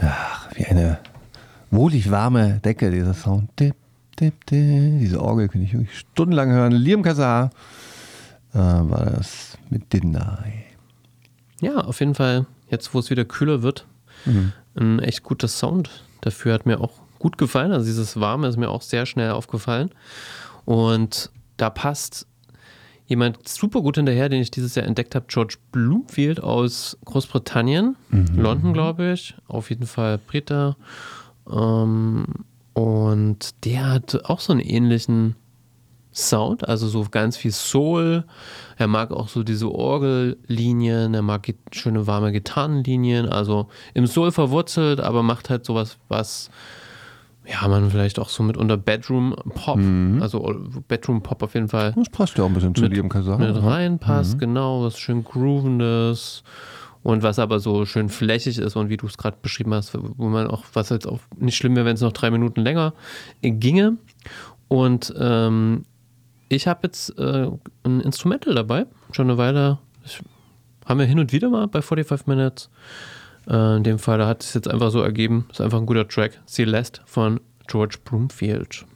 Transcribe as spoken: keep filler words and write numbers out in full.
Ach, wie eine wohlig warme Decke, dieser Sound. Dip, dip, dip. Diese Orgel kann ich wirklich stundenlang hören. Liam Kassar äh, war das mit Didn't I. Ja, auf jeden Fall, jetzt wo es wieder kühler wird, mhm. ein echt guter Sound. Dafür hat mir auch gut gefallen. Also dieses Warme ist mir auch sehr schnell aufgefallen. Und da passt jemand super gut hinterher, den ich dieses Jahr entdeckt habe, George Bloomfield aus Großbritannien, mhm. London, glaube ich, auf jeden Fall Brite. Ähm, und der hat auch so einen ähnlichen Sound, also so ganz viel Soul. Er mag auch so diese Orgellinien, er mag schöne warme Gitarrenlinien, also im Soul verwurzelt, aber macht halt sowas, was ja, man vielleicht auch so mit unter Bedroom Pop, mhm. also Bedroom Pop auf jeden Fall. Das passt ja auch ein bisschen zu Liam Kassar. Mit reinpasst, mhm. genau, was schön Groovendes und was aber so schön flächig ist und wie du es gerade beschrieben hast, wo man auch, was jetzt auch nicht schlimm wäre, wenn es noch drei Minuten länger ginge. Und ähm, ich habe jetzt äh, ein Instrumental dabei, schon eine Weile, ich, haben wir hin und wieder mal bei forty-five Minutes. Äh, in dem Fall, da hat es jetzt einfach so ergeben, ist einfach ein guter Track. Celeste von George Bloomfield.